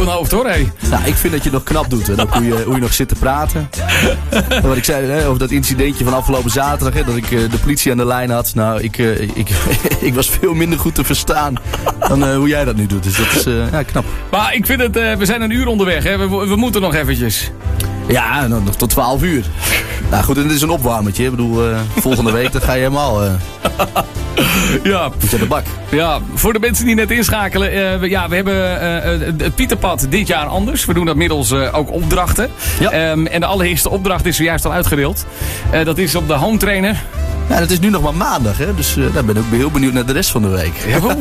hoofd hoor. Hey. Nou, ik vind dat je het nog knap doet. Hè. Ook hoe je nog zit te praten. En wat ik zei hè, over dat incidentje van afgelopen zaterdag. Hè, dat ik de politie aan de lijn had. Nou, ik was veel minder goed te verstaan dan hoe jij dat nu doet. Dus dat is knap. Maar ik vind het, we zijn een uur onderweg. Hè. We moeten nog eventjes. Ja, nog tot 12 uur. Nou goed, en dit is een opwarmertje. Ik bedoel, volgende week dan ga je helemaal... Ja. Moet je aan de bak. Ja, voor de mensen die net inschakelen. We hebben het Pieterpad dit jaar anders. We doen dat middels ook opdrachten. Ja. En de allereerste opdracht is zojuist al uitgedeeld. Dat is op de home trainer. Ja, dat is nu nog maar maandag, hè? Dus daar ben ik ook heel benieuwd naar de rest van de week.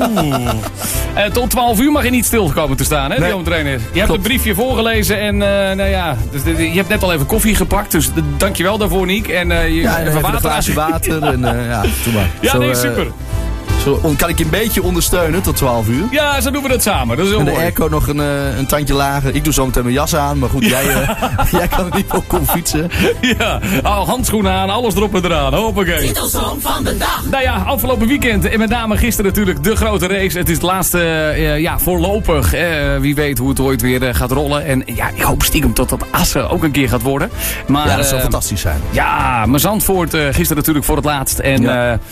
Tot 12 uur mag je niet stil komen te staan, hè, die home trainer. Je hebt het briefje voorgelezen en dus je hebt net al even koffie gepakt. Dus dankjewel daarvoor, Niek. En even een glaasje water en doe maar. Ja, nee, super. Zo kan ik je een beetje ondersteunen tot 12 uur. Ja, zo doen we dat samen. Dat is heel en de mooi. airco nog een tandje lager. Ik doe zo meteen mijn jas aan. Maar goed, jij kan in ieder geval komen fietsen. Ja, handschoenen aan, alles erop en eraan. Hoppakee. Titelsong van de dag. Nou ja, afgelopen weekend en met name gisteren natuurlijk de grote race. Het is het laatste, voorlopig. Wie weet hoe het ooit weer gaat rollen. En ja, ik hoop stiekem dat Assen ook een keer gaat worden. Maar, ja, dat zou fantastisch zijn. Ja, maar Zandvoort gisteren natuurlijk voor het laatst. En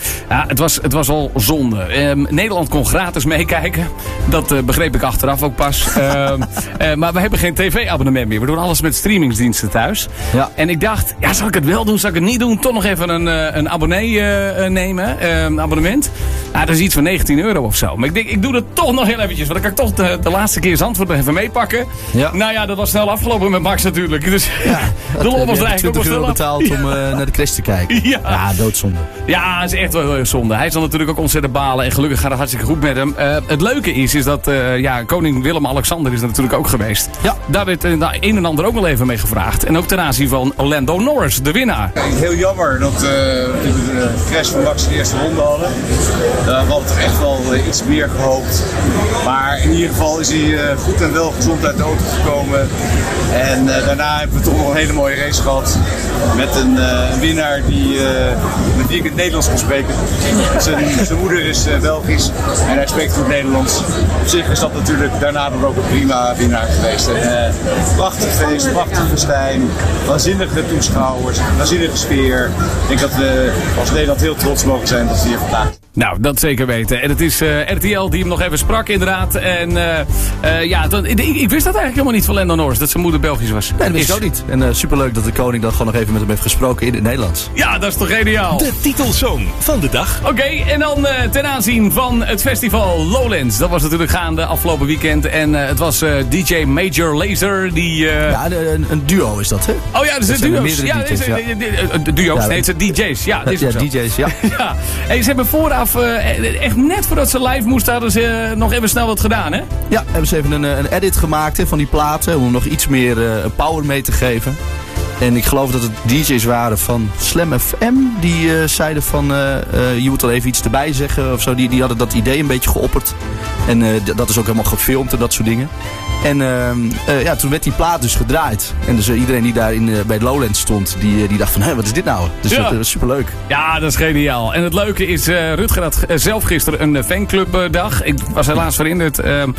het was al zonde. Nederland kon gratis meekijken. Dat begreep ik achteraf ook pas. Maar we hebben geen tv-abonnement meer. We doen alles met streamingsdiensten thuis. Ja. En ik dacht, ja, zal ik het wel doen? Zal ik het niet doen? Toch nog even een abonnee nemen. Een abonnement. Dat is iets van €19 of zo. Maar ik denk, ik doe dat toch nog heel eventjes. Want dan kan ik toch de laatste keer Zandvoort nog even meepakken. Ja. Nou ja, dat was snel afgelopen met Max natuurlijk. Dus ja, de lol was er eigenlijk ook wel snel betaald om naar de crash te kijken. Ja, doodzonde. Ja, dat is echt wel heel erg zonde. Hij zal natuurlijk ook ontzettend balen. En gelukkig gaat het hartstikke goed met hem. Het leuke is dat koning Willem-Alexander is er natuurlijk ook geweest. Ja. Daar werd een en ander ook wel even mee gevraagd. En ook ten aanzien van Lando Norris, de winnaar. Heel jammer dat we de crash van Max in de eerste ronde hadden. We hadden toch echt wel iets meer gehoopt. Maar in ieder geval is hij goed en wel gezond uit de auto gekomen. En daarna hebben we toch nog een hele mooie race gehad. Met een winnaar met wie ik het Nederlands kon spreken. Zijn moeder is Belgisch en hij spreekt goed Nederlands. Op zich is dat natuurlijk daarna nog ook een prima winnaar geweest. Prachtig feest, prachtig festijn, waanzinnige toeschouwers, waanzinnige sfeer. Ik denk dat we als Nederland heel trots mogen zijn dat we hier vandaag. Nou, dat zeker weten. En het is RTL die hem nog even sprak inderdaad. En ik wist dat eigenlijk helemaal niet van Lando Norris, dat zijn moeder Belgisch was. Nee, dat wist ik ook niet. En superleuk dat de koning dan gewoon nog even met hem heeft gesproken in het Nederlands. Ja, dat is toch geniaal. De titelsong van de dag. Oké, en dan ten aanzien van het festival Lowlands. Dat was natuurlijk gaande afgelopen weekend. En het was DJ Major Lazer die... Ja, een duo is dat, hè? Oh ja, dat is een duo's. Ja, DJ's, de duo's, nee, het zijn DJ's. Ja, dit is DJ's, ja. Ja. Hey, ze hebben vooraf, echt net voordat ze live moesten, hadden ze nog even snel wat gedaan, hè? Ja, hebben ze even een edit gemaakt van die platen. Om nog iets meer power mee te geven. En ik geloof dat het DJ's waren van Slam FM. Die zeiden van, je moet er even iets erbij zeggen of zo. Die hadden dat idee een beetje geopperd. En dat is ook helemaal gefilmd en dat soort dingen. En toen werd die plaat dus gedraaid. En dus iedereen die daar bij het Lowlands stond, die dacht van, hé, wat is dit nou? Dus dat was superleuk. Ja, dat is geniaal. En het leuke is, Rutger had zelf gisteren een fanclubdag. Ik was helaas verhinderd.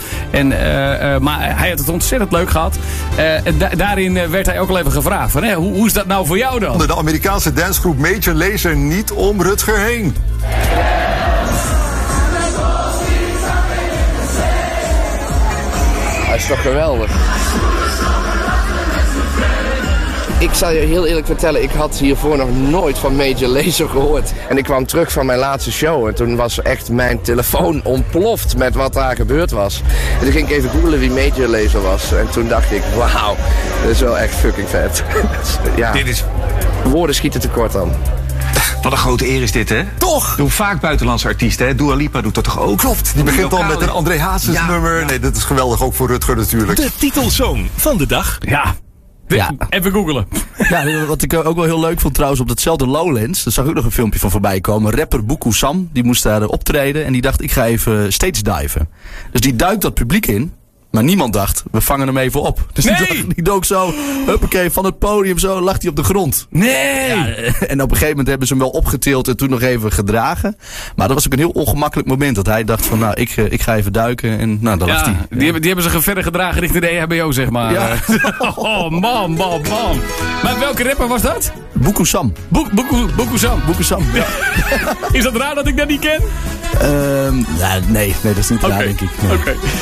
Maar hij had het ontzettend leuk gehad. Daarin werd hij ook al even gevraagd van, hoe is dat nou voor jou dan? De Amerikaanse dancegroep Major Lazer niet om Rutger heen. Hij is toch geweldig. Ik zal je heel eerlijk vertellen, ik had hiervoor nog nooit van Major Lazer gehoord. En ik kwam terug van mijn laatste show en toen was echt mijn telefoon ontploft met wat daar gebeurd was. En toen ging ik even googlen wie Major Lazer was. En toen dacht ik, wauw, dat is wel echt fucking vet. Ja, dit is... woorden schieten tekort dan. Wat een grote eer is dit, hè? Toch? Doen vaak buitenlandse artiesten, hè? Dua Lipa doet dat toch ook? Klopt, die begint dan met een André Hazes nummer. Ja. Nee, dat is geweldig, ook voor Rutger natuurlijk. De titelsong van de dag. Ja. Even googelen. Ja, wat ik ook wel heel leuk vond trouwens op datzelfde Lowlands. Daar zag ik ook nog een filmpje van voorbij komen. Rapper Buku Sam, die moest daar optreden. En die dacht, ik ga even stage diven. Dus die duikt dat publiek in. Maar niemand dacht, we vangen hem even op. Dus die dook zo, huppakee, van het podium zo, lag hij op de grond. Nee! Ja, en op een gegeven moment hebben ze hem wel opgetild en toen nog even gedragen. Maar dat was ook een heel ongemakkelijk moment. Dat hij dacht van, nou, ik ga even duiken. En nou, daar lag hij. Die hebben ze verder gedragen richting de EHBO, zeg maar. Ja. Oh, man. Maar welke rapper was dat? Boekoe Sam. Boekoe Sam. Ja. Is dat raar dat ik dat niet ken? Nee, dat is niet raar, denk ik. Nee. Oké.